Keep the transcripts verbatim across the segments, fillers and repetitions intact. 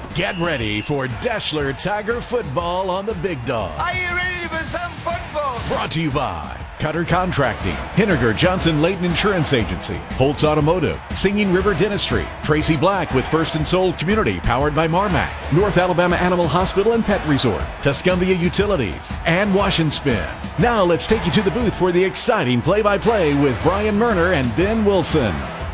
Get ready for Deshler Tiger football on the Big Dog. Are you ready for some football? Brought to you by Cutter Contracting, Hinniger Johnson Layton Insurance Agency, Holtz Automotive, Singing River Dentistry, Tracy Black with First and Soul Community, powered by Marmac, North Alabama Animal Hospital and Pet Resort, Tuscumbia Utilities, and Wash and Spin. Now let's take you to the booth for the exciting play-by-play with Brian Murner and Ben Wilson.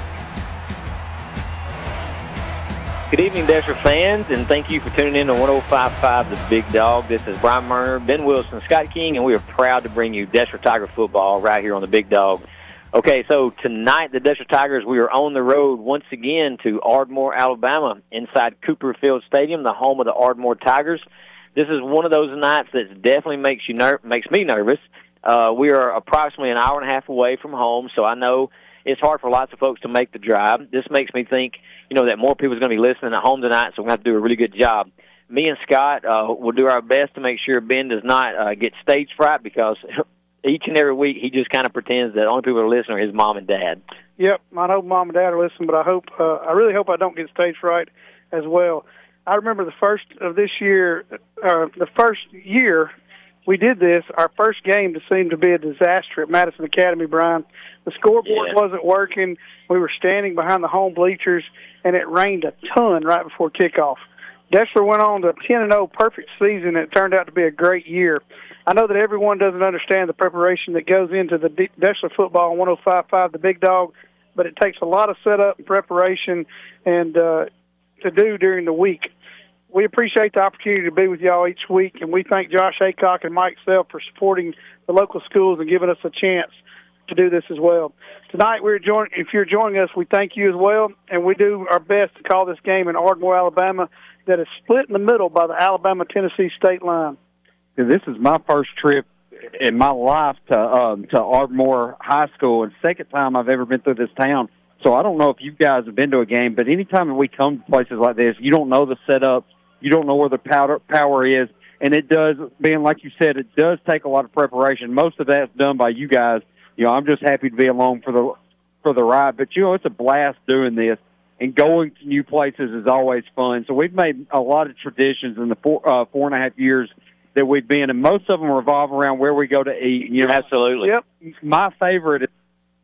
Good evening, Deshler fans, and thank you for tuning in to one oh five point five The Big Dog. This is Brian Murner, Ben Wilson, Scott King, and we are proud to bring you Deshler Tiger football right here on the Big Dog. Okay, so tonight the Deshler Tigers, we are on the road once again to Ardmore, Alabama, inside Cooper Field Stadium, the home of the Ardmore Tigers. This is one of those nights that definitely makes you ner- makes me nervous. Uh, we are approximately an hour and a half away from home, so I know it's hard for lots of folks to make the drive. This makes me think, you know, that more people are going to be listening at home tonight, so we're going to have to do a really good job. Me and Scott uh, will do our best to make sure Ben does not uh, get stage fright, because each and every week he just kind of pretends that the only people that are listening are his mom and dad. Yep, I hope mom and dad are listening, but I hope, uh, I really hope I don't get stage fright as well. I remember the first of this year, uh, the first year we did this, our first game seemed to be a disaster at Madison Academy, Brian. The scoreboard yeah. wasn't working. We were standing behind the home bleachers, and it rained a ton right before kickoff. Deshler went on to ten and oh, perfect season, and it turned out to be a great year. I know that everyone doesn't understand the preparation that goes into the Deshler football on one oh five point five The Big Dog, but it takes a lot of setup and preparation and uh, to do during the week. We appreciate the opportunity to be with y'all each week, and we thank Josh Aycock and Mike Self for supporting the local schools and giving us a chance to do this as well. Tonight, we're join- if you're joining us, we thank you as well, and we do our best to call this game in Ardmore, Alabama, that is split in the middle by the Alabama-Tennessee state line. This is my first trip in my life to um, to Ardmore High School, and second time I've ever been through this town. So I don't know if you guys have been to a game, but anytime we come to places like this, you don't know the setup, you don't know where the power, power is, and it does, being like you said, it does take a lot of preparation. Most of that's done by you guys. You know, I'm just happy to be along for the for the ride. But, you know, it's a blast doing this, and going to new places is always fun. So we've made a lot of traditions in the four, uh, four and a half years that we've been, and most of them revolve around where we go to eat. You know, absolutely. Yep. My favorite is,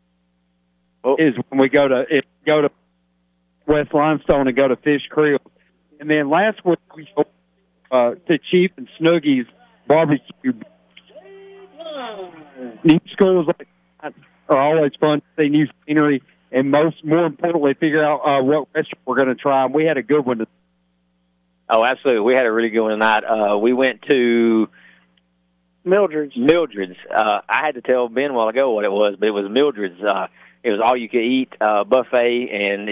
oh. is when we go to if we go to West Limestone and go to Fish Creek. And then last week we go uh, to Chief and Snoogie's barbecue. New schools like that are always fun to see new scenery, and most, more importantly, figure out uh, what restaurant we're going to try. And we had a good one. Oh, absolutely. We had a really good one tonight. Uh, we went to Mildred's. Mildred's. Uh, I had to tell Ben a while ago what it was, but it was Mildred's. Uh, it was all-you-could-eat uh, buffet, and